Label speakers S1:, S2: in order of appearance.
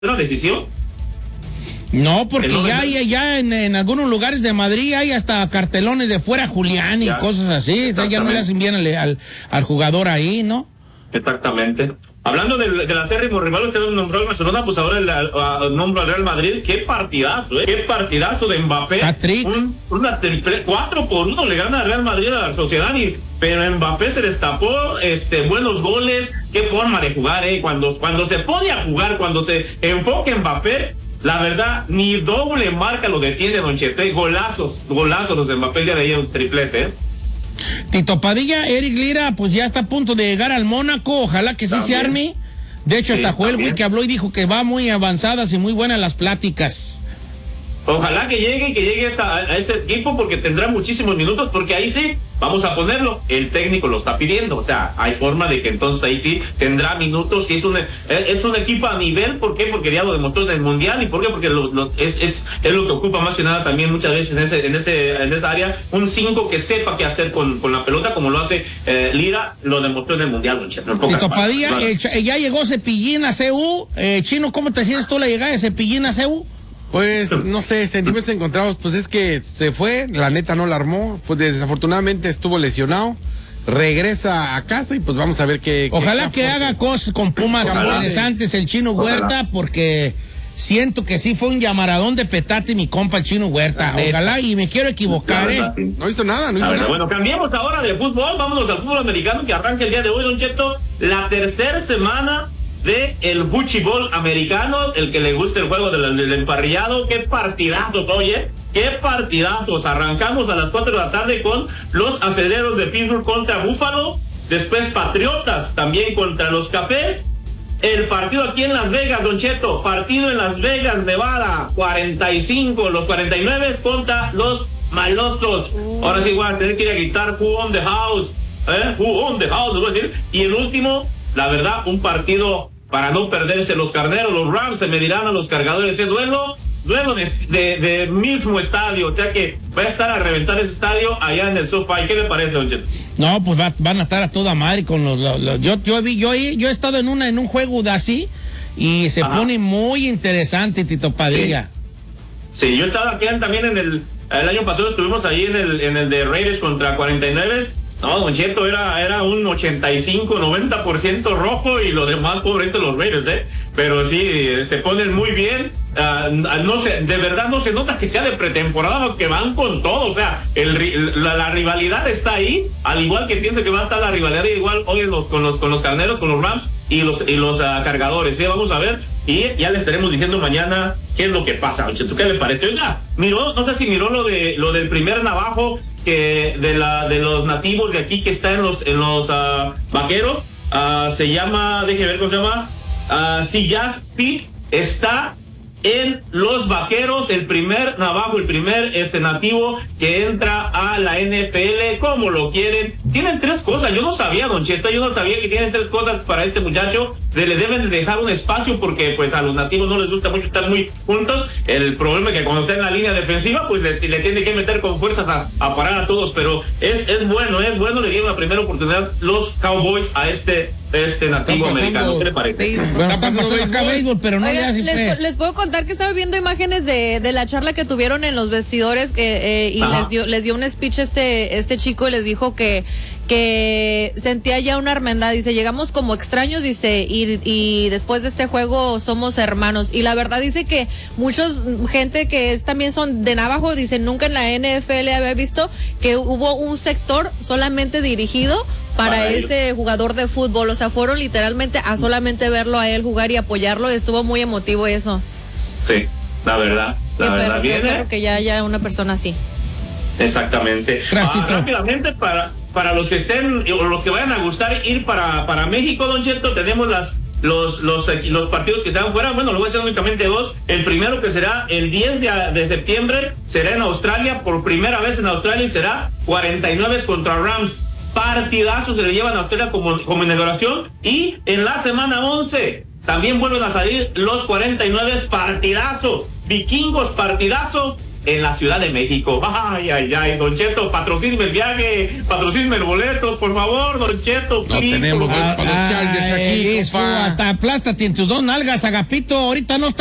S1: una decisión.
S2: No, porque ya en algunos lugares de Madrid hay hasta cartelones de fuera Julián y cosas así. O sea, ya no le hacen bien al jugador ahí, ¿no?
S1: Exactamente. Hablando del acérrimo rival, usted nombró al Barcelona, pues ahora nombro al Real Madrid. Qué partidazo, qué partidazo de Mbappé. Una triple, 4-1 le gana al Real Madrid a la Sociedad, pero Mbappé se destapó, buenos goles, qué forma de jugar, cuando se pone a jugar, cuando se enfoca Mbappé, la verdad, ni doble marca lo detiene, Don Cheto. Golazos los de Mbappé, el día de ayer, un triplete,
S2: Tito Padilla, Eric Lira, pues ya está a punto de llegar al Mónaco, ojalá que sí se arme. De hecho, hasta Joel Witt que habló y dijo que va muy avanzadas y muy buenas las pláticas.
S1: Ojalá que llegue a ese equipo, porque tendrá muchísimos minutos, porque ahí sí, vamos a ponerlo, el técnico lo está pidiendo, o sea, hay forma de que entonces ahí sí tendrá minutos, y es un equipo a nivel. ¿Por qué? Porque ya lo demostró en el Mundial. ¿Y por qué? Porque es lo que ocupa más que nada también muchas veces en esa área, un 5 que sepa qué hacer con la pelota, como lo hace Lira, lo demostró en el Mundial, Don Cheto.
S2: Tito Padilla, ya llegó Cepillín a CU. Chino, ¿cómo te sientes tú la llegada de Cepillín a CU?
S3: Pues, no sé, sentimientos encontrados. Pues es que se fue, la neta no la armó. Pues desafortunadamente estuvo lesionado. Regresa a casa y pues vamos a ver qué.
S2: Ojalá que haga cosas con Pumas interesantes el Chino Huerta, porque siento que sí fue un llamaradón de petate mi compa el Chino Huerta. Ojalá, y me quiero equivocar,
S3: No hizo nada.
S1: Bueno, cambiemos ahora de fútbol, vámonos al fútbol americano, que arranca el día de hoy, Don Cheto, la tercera semana de el buchibol americano, el que le gusta el juego del emparrillado. Qué partidazos, oye, qué partidazos. Arrancamos a las 4 de la tarde con los Aceleros de Pittsburgh contra Buffalo, después Patriotas también contra los Cafés. El partido aquí en Las Vegas, Don Cheto, partido en Las Vegas, Nevada, 45, los 49 contra los Malotos. Ahora sí voy a tener que ir a gritar Who on the house, Who on the house, les voy a decir. Y el último, la verdad, un partido para no perderse. Los Carneros, los Rams se medirán a los Cargadores. Ese duelo de mismo estadio, o sea que va a estar a reventar ese estadio allá en el SoFi. ¿Qué le parece, Don Cheto?
S2: No, pues van a estar a toda madre con yo he estado en un juego de así y se pone muy interesante, Tito Padilla.
S1: Sí, yo estaba aquí también el año pasado, estuvimos ahí en el de Raiders contra 49. No, Don Cheto, era un 85-90% rojo y lo demás, pobrecito, los Raiders, Pero sí, se ponen muy bien. No sé, de verdad no se nota que sea de pretemporada, que van con todo. O sea, la rivalidad está ahí, al igual que pienso que va a estar la rivalidad igual hoy con los Carneros, con los Rams y los Cargadores. Vamos a ver, y ya le estaremos diciendo mañana qué es lo que pasa. Don Cheto, ¿qué le parece? Oiga, no sé si miró lo del primer navajo que de los nativos de aquí, que está en los Vaqueros. Se llama, déjeme ver cómo se llama, Sillaz Pitt, está en los Vaqueros, el primer navajo, el primer nativo que entra a la NFL. ¿Cómo lo quieren? Tienen 3 cosas, yo no sabía, Don Cheto, yo no sabía que tienen 3 cosas para este muchacho. Le deben de dejar un espacio, porque pues a los nativos no les gusta mucho estar muy juntos. El problema es que cuando está en la línea defensiva, pues le tiene que meter con fuerzas a parar a todos, pero es bueno, le dieron la primera oportunidad los Cowboys a este nativo americano. ¿Qué le parece?
S2: Bueno, está pasando acá béisbol, pero no.
S4: Oiga, les puedo contar que estaba viendo imágenes de la charla que tuvieron en los vestidores, y les dio un speech este chico, y les dijo que sentía ya una hermandad. Dice, llegamos como extraños, dice, y después de este juego somos hermanos. Y la verdad dice que gente que también son de Navajo, dice, nunca en la NFL había visto que hubo un sector solamente dirigido para ese jugador de fútbol. O sea, fueron literalmente a solamente verlo a él jugar y apoyarlo. Estuvo muy emotivo eso.
S1: Sí, la verdad.
S4: Qué que ya haya una persona así.
S1: Exactamente. Rápidamente, para los que estén o los que vayan a gustar ir para México, Don Cheto, tenemos los partidos que están fuera. Bueno, lo voy a hacer únicamente 2. El primero, que será el 10 de septiembre, será en Australia, por primera vez en Australia, y será 49 contra Rams. Partidazo, se le llevan a Australia como inauguración. Y en la semana 11 también vuelven a salir los 49, partidazo. Vikingos, partidazo en la Ciudad de México. Ay, Don Cheto, patrocínme el viaje, patrocínme el boleto, por favor, Don Cheto.
S3: No tenemos boletos para los Chargers aquí,
S2: Aplástate en tus dos nalgas, Agapito, ahorita no